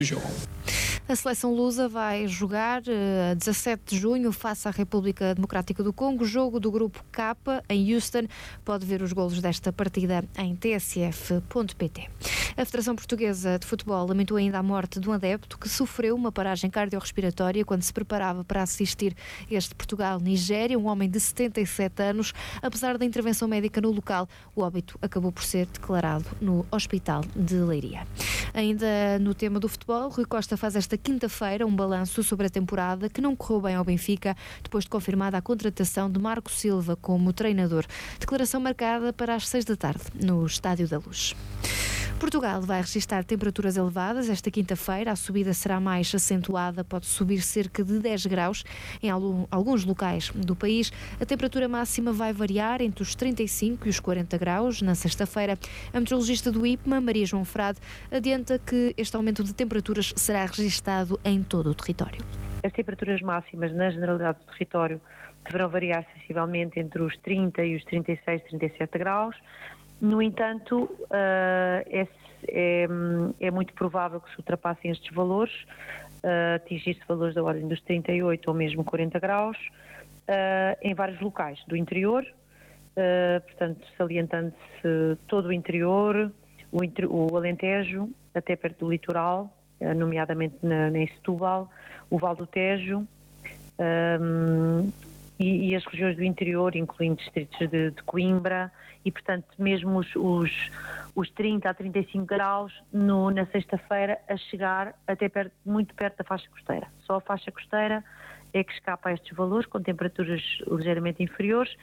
jogo. A seleção lusa vai jogar a 17 de junho face à República Democrática do Congo, jogo do grupo K em Houston. Pode ver os golos desta partida em tsf.pt. A Federação Portuguesa de Futebol lamentou ainda a morte de um adepto que sofreu uma paragem cardiorrespiratória quando se preparava para assistir este Portugal-Nigéria, um homem de 77 anos. Apesar da intervenção médica no local, o óbito acabou por ser declarado no Hospital de Leiria. Ainda no tema do futebol, Rui Costa faz esta quinta-feira um balanço sobre a temporada que não correu bem ao Benfica, depois de confirmada a contratação de Marco Silva como treinador. Declaração marcada para as 6 da tarde, no Estádio da Luz. Portugal vai registrar temperaturas elevadas esta quinta-feira. A subida será mais acentuada, pode subir cerca de 10 graus em alguns locais do país. A temperatura máxima vai variar entre os 35 e os 40 graus na sexta-feira. A meteorologista do IPMA, Maria João Frade, adianta que este aumento de temperaturas será registado em todo o território. As temperaturas máximas na generalidade do território deverão variar sensivelmente entre os 30 e os 36, 37 graus. No entanto, é muito provável que se ultrapassem estes valores, atingir-se valores da ordem dos 38 ou mesmo 40 graus, em vários locais do interior, portanto, salientando-se todo o interior, o Alentejo, até perto do litoral, nomeadamente em Setúbal, o Val do Tejo, e as regiões do interior, incluindo distritos de Coimbra, e portanto mesmo os 30 a 35 graus na sexta-feira a chegar até muito perto da faixa costeira. Só a faixa costeira é que escapa a estes valores, com temperaturas ligeiramente inferiores.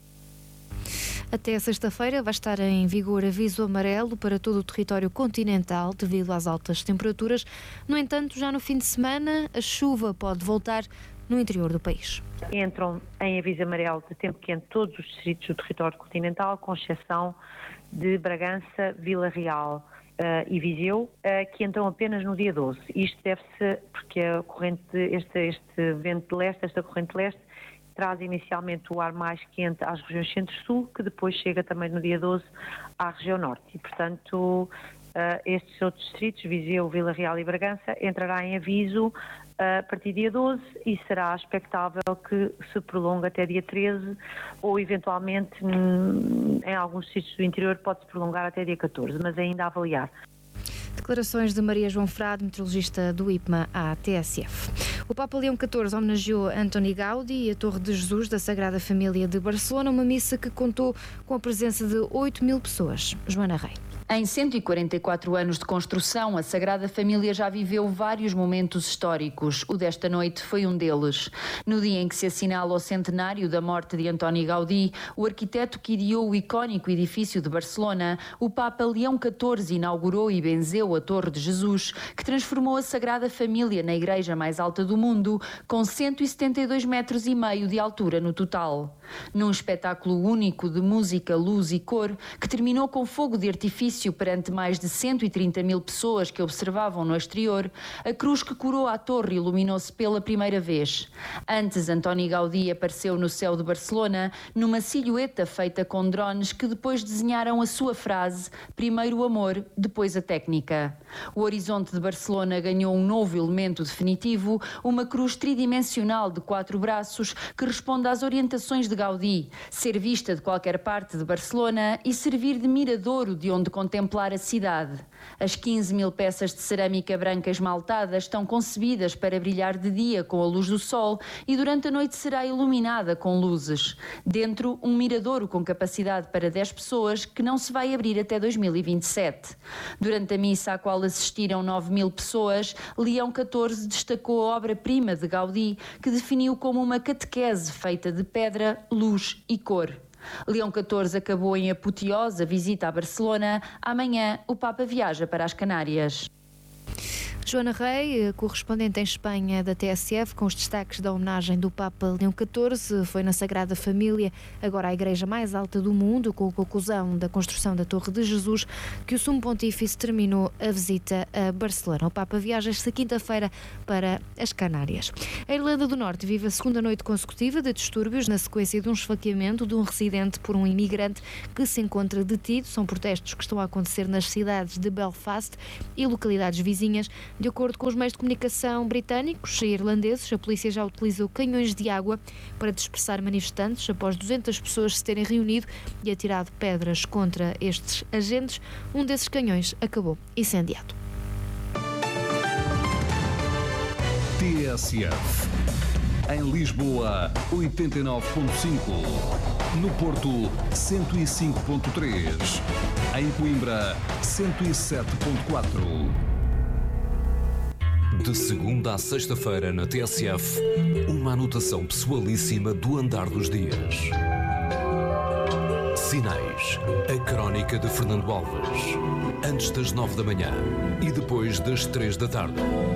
Até sexta-feira vai estar em vigor aviso amarelo para todo o território continental devido às altas temperaturas. No entanto, já no fim de semana, a chuva pode voltar no interior do país. Entram em aviso amarelo de tempo quente todos os distritos do território continental, com exceção de Bragança, Vila Real e Viseu, que entram apenas no dia 12. Isto deve-se porque a corrente, este vento de leste, esta corrente de leste, traz inicialmente o ar mais quente às regiões centro-sul, que depois chega também no dia 12 à região norte. E, portanto, estes outros distritos, Viseu, Vila Real e Bragança, entrará em aviso a partir do dia 12 e será expectável que se prolongue até dia 13 ou, eventualmente, em alguns distritos do interior pode-se prolongar até dia 14, mas ainda a avaliar. Declarações de Maria João Frade, meteorologista do IPMA à TSF. O Papa Leão XIV homenageou Antoni Gaudí e a Torre de Jesus da Sagrada Família de Barcelona, uma missa que contou com a presença de 8.000 pessoas. Joana Rei. Em 144 anos de construção, a Sagrada Família já viveu vários momentos históricos. O desta noite foi um deles. No dia em que se assinala o centenário da morte de Antoni Gaudí, o arquiteto que ideou o icónico edifício de Barcelona, o Papa Leão XIV inaugurou e benzeu a Torre de Jesus, que transformou a Sagrada Família na igreja mais alta do mundo, com 172,5 metros de altura no total. Num espetáculo único de música, luz e cor, que terminou com fogo de artifício perante mais de 130.000 pessoas que observavam no exterior, a cruz que coroa a torre iluminou-se pela primeira vez. Antes, Antoni Gaudí apareceu no céu de Barcelona numa silhueta feita com drones que depois desenharam a sua frase: primeiro o amor, depois a técnica. O horizonte de Barcelona ganhou um novo elemento definitivo, uma cruz tridimensional de 4 braços que responde às orientações de Gaudí: ser vista de qualquer parte de Barcelona e servir de miradouro de onde contemplar a cidade. As 15.000 peças de cerâmica branca esmaltada estão concebidas para brilhar de dia com a luz do sol e durante a noite será iluminada com luzes. Dentro, um miradouro com capacidade para 10 pessoas que não se vai abrir até 2027. Durante a missa à qual assistiram 9.000 pessoas, Leão XIV destacou a obra-prima de Gaudí, que definiu como uma catequese feita de pedra, luz e cor. Leão XIV acabou em apoteosa visita a Barcelona. Amanhã, o Papa viaja para as Canárias. Joana Rei, correspondente em Espanha da TSF, com os destaques da homenagem do Papa Leão XIV. Foi na Sagrada Família, agora a igreja mais alta do mundo, com a conclusão da construção da Torre de Jesus, que o Sumo Pontífice terminou a visita a Barcelona. O Papa viaja esta quinta-feira para as Canárias. A Irlanda do Norte vive a segunda noite consecutiva de distúrbios na sequência de um esfaqueamento de um residente por um imigrante que se encontra detido. São protestos que estão a acontecer nas cidades de Belfast e localidades vizinhas. De acordo com os meios de comunicação britânicos e irlandeses, a polícia já utilizou canhões de água para dispersar manifestantes após 200 pessoas se terem reunido e atirado pedras contra estes agentes. Um desses canhões acabou incendiado. TSF. Em Lisboa, 89.5. No Porto, 105.3. Em Coimbra, 107.4. De segunda à sexta-feira na TSF, uma anotação pessoalíssima do andar dos dias. Sinais. A crónica de Fernando Alves. Antes das 9 da manhã e depois das 3 da tarde.